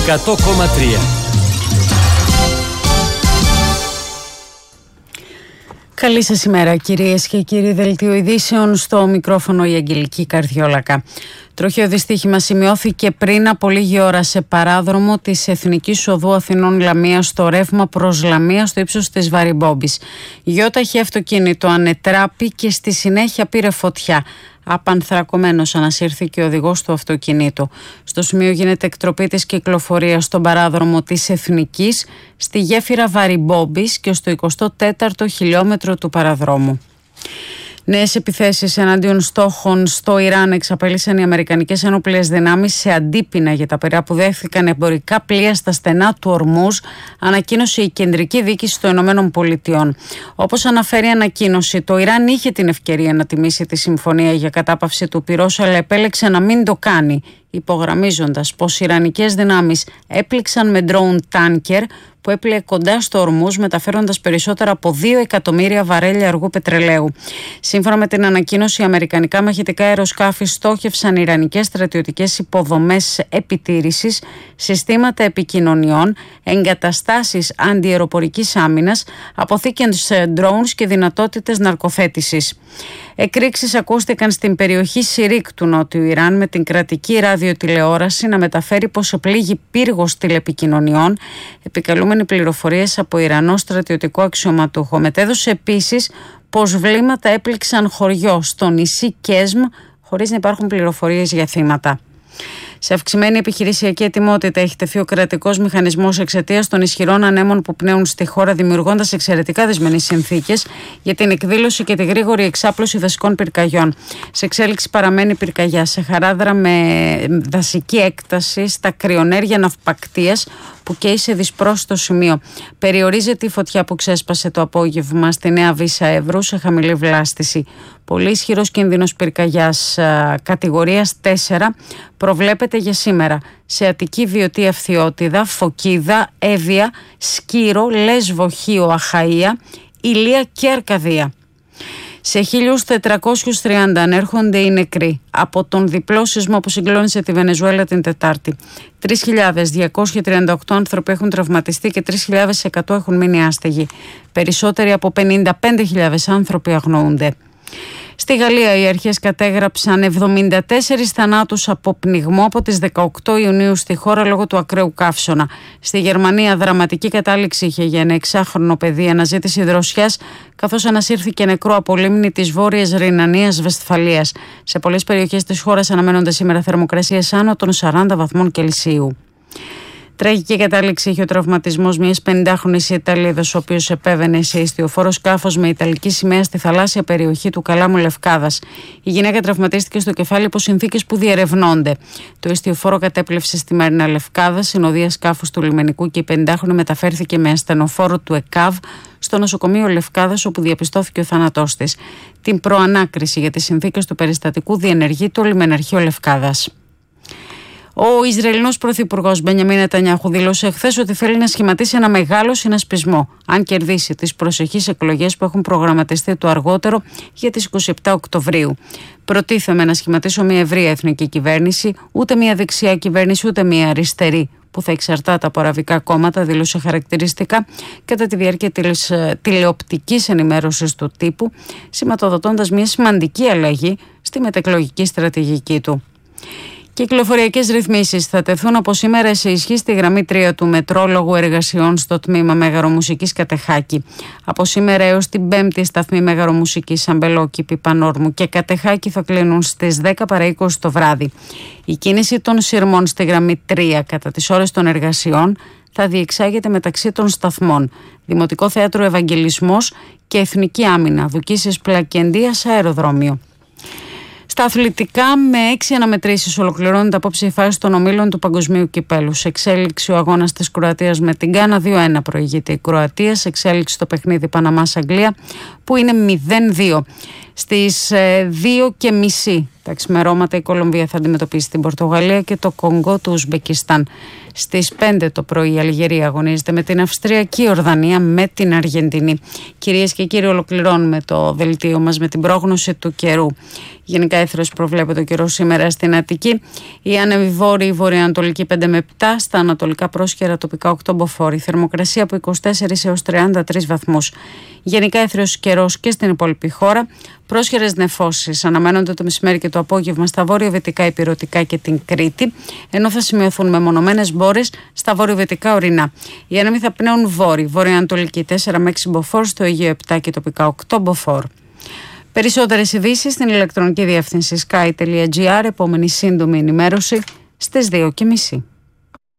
100,3. Καλή σας ημέρα κυρίες και κύριοι. Δελτίο ειδήσεων, στο μικρόφωνο η Αγγελική Καρδιόλακα. Τροχαίο δυστύχημα σημειώθηκε πριν από λίγη ώρα σε παράδρομο της Εθνικής Οδού Αθηνών Λαμίας στο ρεύμα προς Λαμία στο ύψος της Βαριμπόμπης. Γιώταχη αυτοκίνητο ανετράπη και στη συνέχεια πήρε φωτιά. Απανθρακωμένος ανασύρθηκε ο οδηγός του αυτοκινήτου. Στο σημείο γίνεται εκτροπή της κυκλοφορίας στον παράδρομο της Εθνικής, στη γέφυρα Βαριμπόμπης και στο 24ο χιλιόμετρο του παραδρόμου. Νέες επιθέσεις εναντίον στόχων στο Ιράν εξαπέλυσαν οι αμερικανικές ένοπλες δυνάμεις σε αντίπεινα για τα πυρά που δέχθηκαν εμπορικά πλοία στα στενά του Ορμούζ, ανακοίνωσε η Κεντρική Διοίκηση των Ηνωμένων Πολιτειών. Όπως αναφέρει η ανακοίνωση, το Ιράν είχε την ευκαιρία να τιμήσει τη συμφωνία για κατάπαυση του πυρός, αλλά επέλεξε να μην το κάνει, υπογραμμίζοντας πως οι ιρανικές δυνάμεις έπληξαν με ντρόουν τάνκερ που έπλεε κοντά στο Ορμούζ, μεταφέροντας περισσότερα από 2 εκατομμύρια βαρέλια αργού πετρελαίου. Σύμφωνα με την ανακοίνωση, οι αμερικανικά μαχητικά αεροσκάφη στόχευσαν ιρανικές στρατιωτικές υποδομές επιτήρησης, συστήματα επικοινωνιών, εγκαταστάσεις αντιαεροπορικής άμυνας, αποθήκες drones και δυνατότητες ναρκοθέτησης. Εκρήξεις ακούστηκαν στην περιοχή Σιρίκ του Νότιου Ιράν, με την κρατική ραδιοτηλεόραση να μεταφέρει πως επλήγει πύργος τηλεπικοινωνιών, επικαλούμενοι πληροφορίες από Ιρανό στρατιωτικό αξιωματούχο. Μετέδωσε επίσης πως βλήματα έπληξαν χωριό στο νησί Κέσμ, χωρίς να υπάρχουν πληροφορίες για θύματα. Σε αυξημένη επιχειρησιακή ετοιμότητα έχει τεθεί ο κρατικός μηχανισμός εξαιτίας των ισχυρών ανέμων που πνέουν στη χώρα, δημιουργώντας εξαιρετικά δυσμενείς συνθήκες για την εκδήλωση και τη γρήγορη εξάπλωση δασικών πυρκαγιών. Σε εξέλιξη παραμένει πυρκαγιά σε Χαράδρα με δασική έκταση στα κρυονέρια ναυπακτίας που καίει σε δυσπρόσιτο σημείο. Περιορίζεται η φωτιά που ξέσπασε το απόγευμα στη Νέα Βύσσα Εύρου σε χαμηλή βλάστηση. Πολύ ισχυρός κίνδυνος πυρκαγιάς κατηγορίας 4 προβλέπεται για σήμερα σε Αττική, Βιωτή, Αυθιώτιδα, Φωκίδα, Εύβοια, Σκύρο, Λέσβο, Χίο, Αχαΐα, Ηλία και Αρκαδία. Σε 1.430 ανέρχονται οι νεκροί από τον διπλό σεισμό που συγκλώνησε τη Βενεζουέλα την Τετάρτη. 3.238 άνθρωποι έχουν τραυματιστεί και 3.100 έχουν μείνει άστεγοι. Περισσότεροι από 55.000 άνθρωποι αγνοούνται. Στη Γαλλία οι αρχές κατέγραψαν 74 θανάτους από πνιγμό από τις 18 Ιουνίου στη χώρα λόγω του ακραίου καύσωνα. Στη Γερμανία δραματική κατάληξη είχε για ένα 6χρονο παιδί αναζήτηση δροσιάς, καθώς ανασύρθηκε νεκρό από λίμνη της Βόρειας Ρινανίας Βεσφαλίας. Σε πολλές περιοχές της χώρας αναμένονται σήμερα θερμοκρασίες άνω των 40 βαθμών Κελσίου. Τραγική κατάληξη είχε ο τραυματισμός μιας 50χρονης Ιταλίδας, ο οποίος επέβαινε σε ιστιοφόρο σκάφος με ιταλική σημαία στη θαλάσσια περιοχή του Καλάμου Λευκάδας. Η γυναίκα τραυματίστηκε στο κεφάλι υπό συνθήκες που διερευνώνται. Το ιστιοφόρο κατέπλευσε στη Μαρίνα Λευκάδα, συνοδεία σκάφους του λιμενικού, και η 50χρονη μεταφέρθηκε με ασθενοφόρο του ΕΚΑΒ στο νοσοκομείο Λευκάδας, όπου διαπιστώθηκε ο θάνατός της. Την προανάκριση για τις συνθήκες του περιστατικού διενεργεί το λιμεναρχείο Λευκάδας. Ο Ισραηλινός Πρωθυπουργός Μπενιαμίν Νετανιάχου δήλωσε χθες ότι θέλει να σχηματίσει ένα μεγάλο συνασπισμό αν κερδίσει τις προσεχείς εκλογές που έχουν προγραμματιστεί το αργότερο για τις 27 Οκτωβρίου. Προτίθεμαι να σχηματίσω μια ευρεία εθνική κυβέρνηση, ούτε μια δεξιά κυβέρνηση, ούτε μια αριστερή που θα εξαρτάται από αραβικά κόμματα, δήλωσε χαρακτηριστικά κατά τη διάρκεια της τηλεοπτικής ενημέρωσης του τύπου, σηματοδοτώντας μια σημαντική αλλαγή στη μετεκλογική στρατηγική του. Κυκλοφοριακές ρυθμίσεις θα τεθούν από σήμερα σε ισχύ στη γραμμή 3 του μετρό λόγω εργασιών στο τμήμα Μεγαρομουσικής Κατεχάκη. Από σήμερα έως την 5η σταθμή Μεγαρομουσικής Αμπελόκηπη, Πανόρμου και Κατεχάκη θα κλείνουν στις 10 παρά 20 το βράδυ. Η κίνηση των σειρμών στη γραμμή 3 κατά τις ώρες των εργασιών θα διεξάγεται μεταξύ των σταθμών Δημοτικό Θέατρο Ευαγγελισμός και Εθνική Άμυνα, Δουκίσης Πλακεντίας, αεροδρόμιο. Στα αθλητικά, με 6 αναμετρήσεις ολοκληρώνεται απόψε η φάση των ομίλων του Παγκοσμίου Κυπέλου. Σε εξέλιξη ο αγώνας της Κροατίας με την Γκάνα, 2-1 προηγείται η Κροατία. Σε εξέλιξη το παιχνίδι Παναμάς-Αγγλία, που είναι 0-2. Στις 2:30 τα ξημερώματα η Κολομβία θα αντιμετωπίσει την Πορτογαλία και το Κονγκό του Ουσμπεκιστάν. Στις 5 το πρωί η Αλγερία αγωνίζεται με την Αυστριακή, Ορδανία με την Αργεντινή. Κυρίες και κύριοι, ολοκληρώνουμε το δελτίο μας με την πρόγνωση του καιρού. Γενικά έθρος προβλέπεται ο καιρός σήμερα στην Αττική. Η άνεμη βόρειη βορειοανατολική 5 με 7, στα ανατολικά πρόσχερα τοπικά 8 μποφόρ. Θερμοκρασία από 24 έως 33 βαθμούς. Γενικά έθρος καιρός και στην υπόλοιπη χώρα. Πρόσχερες νεφώσεις αναμένονται το μεσημέρι και το απόγευμα στα βορειοβυτικά, ηπειρωτικά και την Κρήτη, ενώ θα σημειωθούν μεμονωμένες μπόρες στα βορειοβυτικά ορεινά. Οι άνεμοι θα πνέουν βορειοανατολική 4 με 6 μποφόρ, στο Αιγαίο 7 και τοπικά 8 μποφόρ. Περισσότερες ειδήσεις στην ηλεκτρονική διεύθυνση sky.gr. Επόμενη σύντομη ενημέρωση στις 2:30.